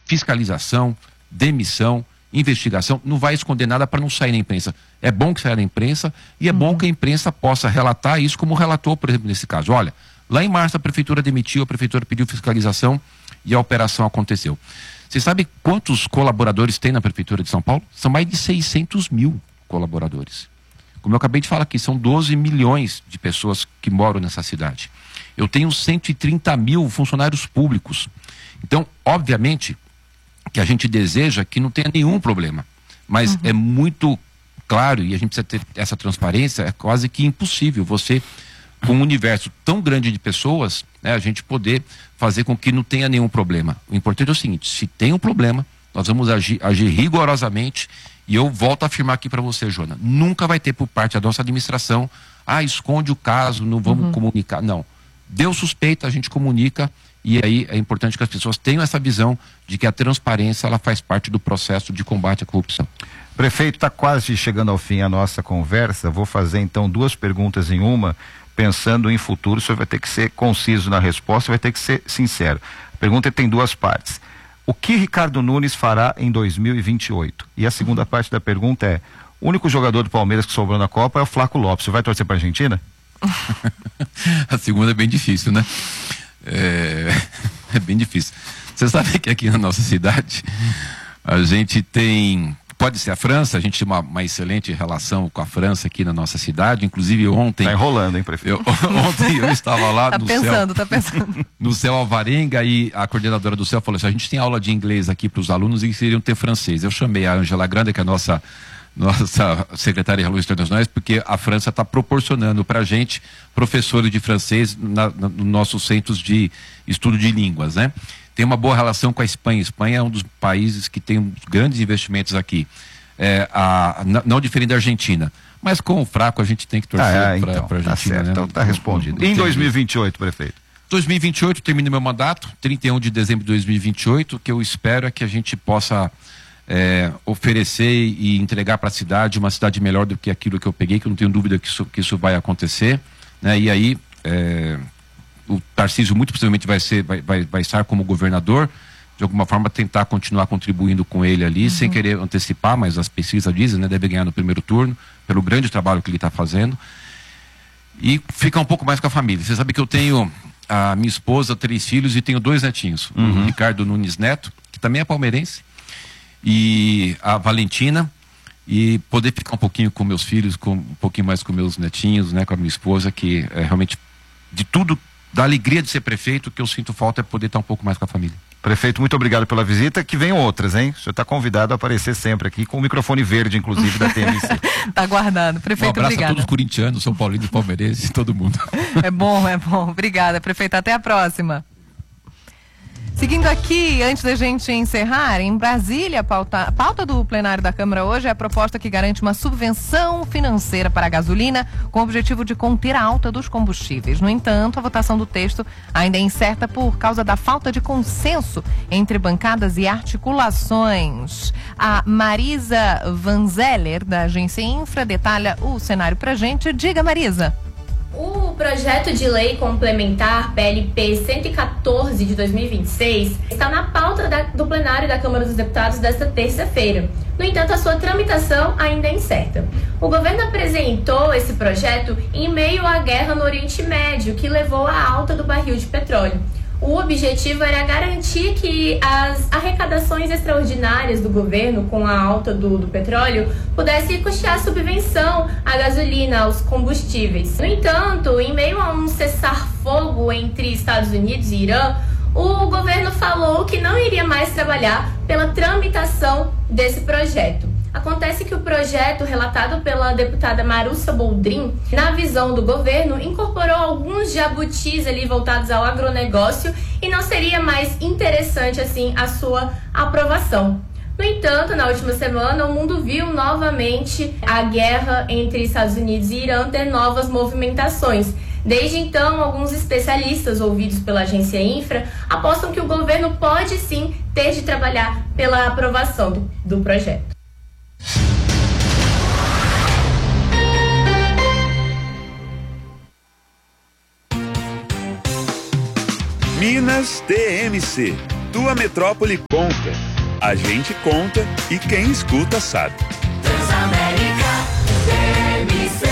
fiscalização, demissão, investigação, não vai esconder nada para não sair na imprensa. É bom que saia na imprensa e é bom que a imprensa possa relatar isso, como relatou, por exemplo, nesse caso. Olha, lá em março a prefeitura demitiu, a prefeitura pediu fiscalização e a operação aconteceu. Você sabe quantos colaboradores tem na prefeitura de São Paulo? São mais de 600 mil colaboradores. Como eu acabei de falar aqui, são 12 milhões de pessoas que moram nessa cidade. Eu tenho 130 mil funcionários públicos. Então, obviamente, que a gente deseja que não tenha nenhum problema. Mas é muito claro, e a gente precisa ter essa transparência, é quase que impossível você, com um universo tão grande de pessoas, né, a gente poder fazer com que não tenha nenhum problema. O importante é o seguinte, se tem um problema, nós vamos agir rigorosamente, e eu volto a afirmar aqui para você, Joana, nunca vai ter por parte da nossa administração, esconde o caso, não vamos comunicar, não. Deu suspeita, a gente comunica, e aí é importante que as pessoas tenham essa visão de que a transparência ela faz parte do processo de combate à corrupção. Prefeito, está quase chegando ao fim a nossa conversa. Vou fazer então 2 perguntas em uma, pensando em futuro. O senhor vai ter que ser conciso na resposta, vai ter que ser sincero. A pergunta tem 2 partes. O que Ricardo Nunes fará em 2028? E a segunda parte da pergunta é: o único jogador do Palmeiras que sobrou na Copa é o Flaco Lopes. Você vai torcer para a Argentina? A segunda é bem difícil, né? É bem difícil. Você sabe que aqui na nossa cidade a gente tem, pode ser a França, a gente tem uma excelente relação com a França aqui na nossa cidade, inclusive ontem... Tá enrolando, hein, prefeito? Ontem eu estava lá tá no pensando, céu, no céu Alvarenga, e a coordenadora do céu falou assim, a gente tem aula de inglês aqui para os alunos e queriam ter francês. Eu chamei a Angela Grande, que é a nossa secretária de Relações Internacionais, porque a França está proporcionando para a gente professores de francês nos nossos centros de estudo de línguas, né? Tem uma boa relação com a Espanha. A Espanha é um dos países que tem grandes investimentos aqui, não diferente da Argentina. Mas com o fraco a gente tem que torcer para a Argentina. Tá certo, né? então está respondido. Em 2028, prefeito? 2028 termina meu mandato, 31 de dezembro de 2028, o que eu espero é que a gente possa oferecer e entregar para a cidade uma cidade melhor do que aquilo que eu peguei, que eu não tenho dúvida que isso vai acontecer, né? E aí o Tarcísio muito possivelmente vai estar como governador, de alguma forma tentar continuar contribuindo com ele ali, sem querer antecipar, mas as pesquisas dizem, né, deve ganhar no primeiro turno, pelo grande trabalho que ele está fazendo, e ficar um pouco mais com a família. Você sabe que eu tenho a minha esposa, 3 filhos e tenho 2 netinhos, o Ricardo Nunes Neto, que também é palmeirense, e a Valentina, e poder ficar um pouquinho com meus filhos, um pouquinho mais com meus netinhos, né, com a minha esposa, que é realmente de tudo, da alegria de ser prefeito, que eu sinto falta é poder estar um pouco mais com a família. Prefeito, muito obrigado pela visita, que venham outras, hein? O senhor está convidado a aparecer sempre aqui, com o microfone verde, inclusive, da TMC. Tá guardado. Prefeito, obrigado. Um abraço obrigada. a todos os corintianos, São Paulinos, palmeirenses, todo mundo. É bom. Obrigada, prefeito. Até a próxima. Seguindo aqui, antes da gente encerrar, em Brasília, a pauta do plenário da Câmara hoje é a proposta que garante uma subvenção financeira para a gasolina com o objetivo de conter a alta dos combustíveis. No entanto, a votação do texto ainda é incerta por causa da falta de consenso entre bancadas e articulações. A Marisa Vanzeller, da Agência Infra, detalha o cenário pra gente. Diga, Marisa. O projeto de lei complementar PLP 114 de 2026 está na pauta do plenário da Câmara dos Deputados desta terça-feira. No entanto, a sua tramitação ainda é incerta. O governo apresentou esse projeto em meio à guerra no Oriente Médio, que levou à alta do barril de petróleo. O objetivo era garantir que as arrecadações extraordinárias do governo com a alta do petróleo pudessem custear a subvenção à gasolina, aos combustíveis. No entanto, em meio a um cessar-fogo entre Estados Unidos e Irã, o governo falou que não iria mais trabalhar pela tramitação desse projeto. Acontece que o projeto, relatado pela deputada Marussa Boldrin, na visão do governo, incorporou alguns jabutis ali voltados ao agronegócio e não seria mais interessante assim a sua aprovação. No entanto, na última semana, o mundo viu novamente a guerra entre Estados Unidos e Irã ter novas movimentações. Desde então, alguns especialistas ouvidos pela agência Infra apostam que o governo pode sim ter de trabalhar pela aprovação do projeto. Minas TMC. tua metrópole conta. A gente conta e quem escuta sabe. Transamérica TMC.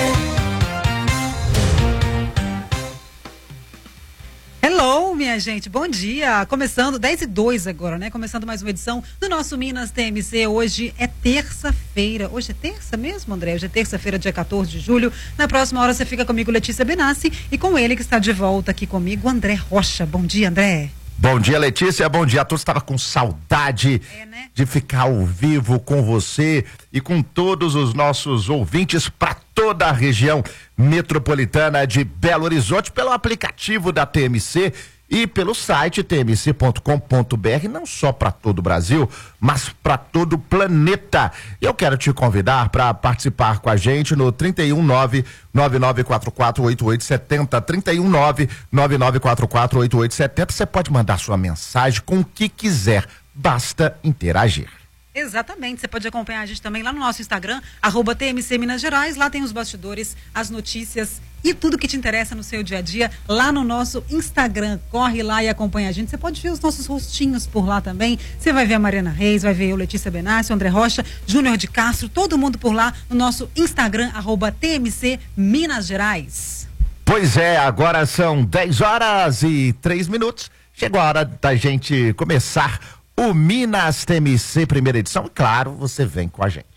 Hello, minha gente, bom dia. Começando 10h02 agora, né? Começando mais uma edição do nosso Minas TMC. Hoje é terça-feira. Hoje é terça mesmo, André? Hoje é terça-feira, dia 14 de julho. Na próxima hora você fica comigo, Letícia Benassi, e com ele que está de volta aqui comigo, André Rocha. Bom dia, André. Bom dia, Letícia, bom dia a todos. Estava com saudade né? de ficar ao vivo com você e com todos os nossos ouvintes para toda a região metropolitana de Belo Horizonte pelo aplicativo da TMC e pelo site tmc.com.br, não só para todo o Brasil, mas para todo o planeta. Eu quero te convidar para participar com a gente no 319-9944-8870, 319-9944-8870. Você pode mandar sua mensagem com o que quiser, basta interagir. Exatamente, você pode acompanhar a gente também lá no nosso Instagram, @TMC Minas Gerais. Lá tem os bastidores, as notícias e tudo que te interessa no seu dia a dia, lá no nosso Instagram. Corre lá e acompanha a gente. Você pode ver os nossos rostinhos por lá também. Você vai ver a Mariana Reis, vai ver eu, Letícia Benassi, o André Rocha, Júnior de Castro, todo mundo por lá no nosso Instagram, @TMC Minas Gerais. Pois é, agora são 10h03. Chegou a hora da gente começar o Minas TMC primeira edição. E claro, você vem com a gente.